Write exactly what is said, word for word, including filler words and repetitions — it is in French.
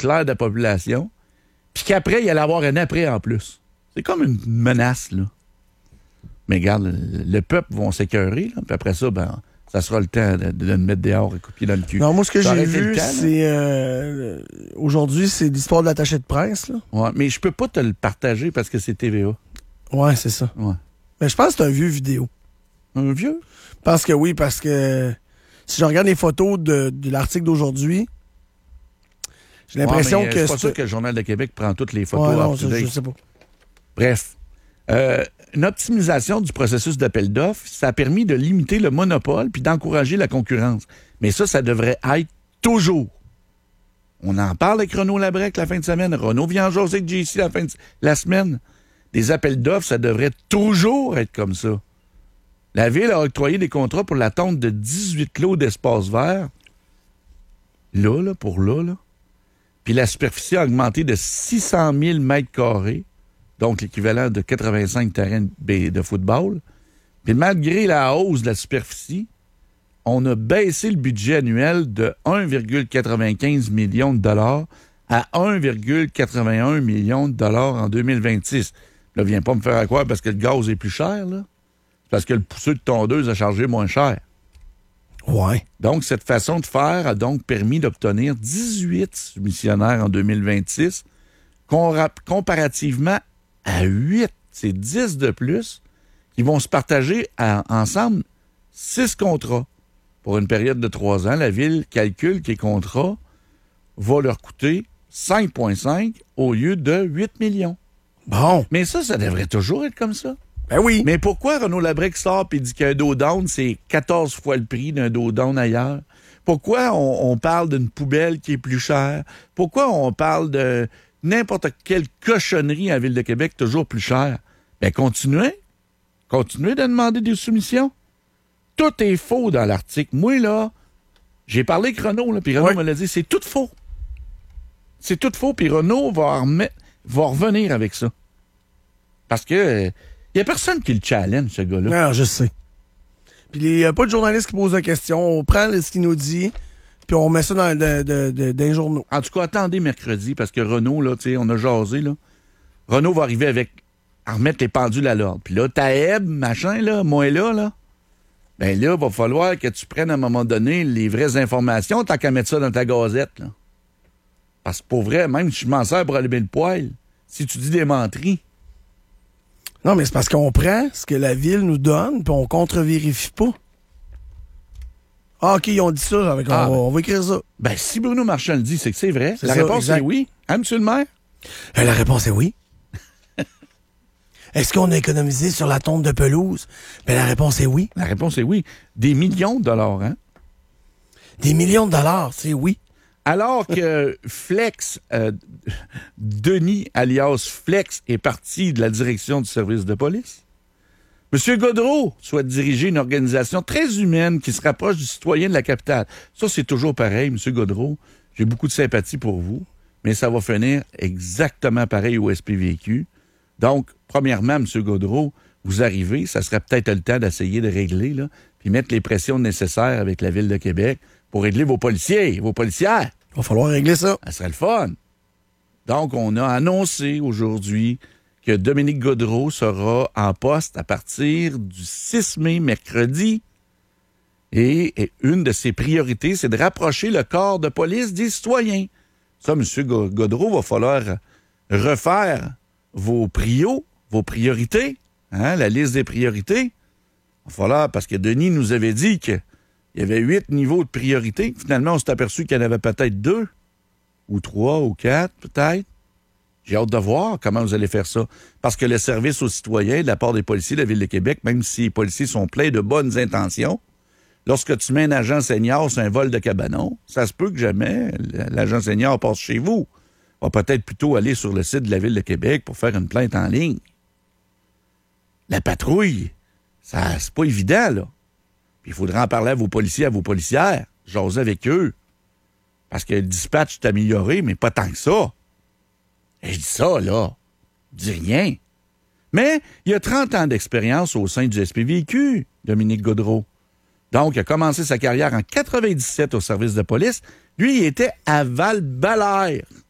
clair de la population, puis qu'après, il allait avoir un après en plus. C'est comme une menace, là. Mais regarde, le, le peuple va s'écœurer, là, puis après ça, ben, ça sera le temps de, de le mettre dehors et couper dans le cul. Non, moi, ce que Ça j'ai aurait été le vu, temps, là. c'est... Euh, aujourd'hui, c'est l'histoire de l'attaché de presse, là. Ouais, mais je peux pas te le partager parce que c'est T V A. Ouais, c'est ça. Ouais. Mais je pense que c'est un vieux vidéo. Un vieux? Parce que oui, parce que si je regarde les photos de, de l'article d'aujourd'hui, j'ai l'impression ouais, mais, que... euh, c'est pas c'est- sûr que le Journal de Québec prend toutes les photos Ouais, non, up to ça, date. je sais pas. Bref. Euh, une optimisation du processus d'appel d'offres, ça a permis de limiter le monopole puis d'encourager la concurrence. Mais ça, ça devrait être toujours. On en parle avec Renaud Labrec la fin de semaine. Renaud vient en jaser avec J C la fin de la semaine. Des appels d'offres, ça devrait toujours être comme ça. La Ville a octroyé des contrats pour la tonte de dix-huit lots d'espace vert. Là, là, pour là, là. Puis la superficie a augmenté de six cent mille mètres carrés, donc l'équivalent de quatre-vingt-cinq terrains de de football. Puis malgré la hausse de la superficie, on a baissé le budget annuel de un virgule quatre-vingt-quinze million de dollars à un virgule quatre-vingt-un million de dollars en deux mille vingt-six. Là, viens pas me faire croire parce que le gaz est plus cher, là. C'est parce que le pousseux de tondeuse a chargé moins cher. Ouais. Donc, cette façon de faire a donc permis d'obtenir dix-huit soumissionnaires en deux mille vingt-six, compara- comparativement à huit, c'est dix de plus, qui vont se partager à- ensemble six contrats. Pour une période de trois ans, la Ville calcule que les contrats vont leur coûter cinq virgule cinq au lieu de huit millions. Bon. Mais ça, ça devrait toujours être comme ça. Ben oui. Mais pourquoi Renaud Labrec sort et dit qu'un dos down, c'est quatorze fois le prix d'un dos down ailleurs? Pourquoi on, on parle d'une poubelle qui est plus chère? Pourquoi on parle de n'importe quelle cochonnerie à la Ville de Québec toujours plus chère? Bien, continuez. Continuez de demander des soumissions. Tout est faux dans l'article. Moi, là, j'ai parlé avec Renaud, là, puis Renaud Oui. me l'a dit, c'est tout faux. C'est tout faux, puis Renaud va, remettre, va revenir avec ça. Parce que il n'y a personne qui le challenge, ce gars-là. Non, je sais. Puis il n'y a pas de journaliste qui pose la question. On prend ce qu'il nous dit, puis on met ça dans, de, de, de, dans les journaux. En tout cas, attendez mercredi, parce que Renaud, là, tu sais, on a jasé, là. Renaud va arriver avec, à remettre les pendules à l'ordre. Puis là, Taeb, machin, là, moi là, là, ben là, il va falloir que tu prennes à un moment donné les vraies informations, tant qu'à mettre ça dans ta gazette, là. Parce que pour vrai, même si je m'en sers pour allumer le poêle, si tu dis des menteries, Non, mais c'est parce qu'on prend ce que la Ville nous donne, puis on contre-vérifie pas. Ah, OK, ils ont dit ça, avec, Ah, on, ben. va, on va écrire ça. ben si Bruno Marchand le dit, c'est que c'est vrai. C'est La ça, réponse exact. est oui. Hein, monsieur le maire? Euh, la réponse est oui. Est-ce qu'on a économisé sur la tonte de pelouse? Ben, la réponse est oui. La réponse est oui. Des millions de dollars, hein? Des millions de dollars, c'est oui. Alors que Flex, euh, Denis, alias Flex, est parti de la direction du service de police, M. Godreau souhaite diriger une organisation très humaine qui se rapproche du citoyen de la capitale. Ça, c'est toujours pareil, M. Godreau. J'ai beaucoup de sympathie pour vous, mais ça va finir exactement pareil au S P V Q. Donc, premièrement, M. Godreau, vous arrivez, ça serait peut-être le temps d'essayer de régler, là, puis mettre les pressions nécessaires avec la Ville de Québec pour régler vos policiers, vos policières. Il va falloir régler ça. Ça serait le fun. Donc, on a annoncé aujourd'hui que Dominique Godreau sera en poste à partir du six mai, mercredi. Et, et une de ses priorités, c'est de rapprocher le corps de police des citoyens. Ça, M. Godreau, va falloir refaire vos prios, vos priorités, hein, la liste des priorités. Il va falloir, parce que Denis nous avait dit qu'il y avait huit niveaux de priorité. Finalement, on s'est aperçu qu'il y en avait peut-être deux, ou trois, ou quatre, peut-être. J'ai hâte de voir comment vous allez faire ça. Parce que le service aux citoyens, de la part des policiers de la Ville de Québec, même si les policiers sont pleins de bonnes intentions, lorsque tu mets un agent senior sur un vol de cabanon, ça se peut que jamais l'agent senior passe chez vous. On va peut-être plutôt aller sur le site de la Ville de Québec pour faire une plainte en ligne. La patrouille, ça, c'est pas évident, là. Puis il faudra en parler à vos policiers, à vos policières, jaser avec eux. Parce que le dispatch est amélioré, mais pas tant que ça. Et je dis ça, là. Je dis rien. Mais il a trente ans d'expérience au sein du S P V Q, Dominique Godreau. Donc, il a commencé sa carrière en quatre-vingt-dix-sept au service de police. Lui, il était à Val-Belair.